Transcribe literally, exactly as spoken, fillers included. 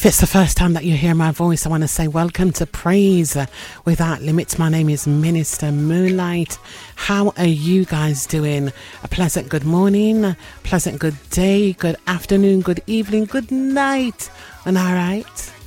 If it's the first time that you hear my voice, I want to say welcome to Praise Without Limits. My name is Minister Moonlight. How are you guys doing? A pleasant good morning, pleasant good day, good afternoon, good evening, good night. And all right,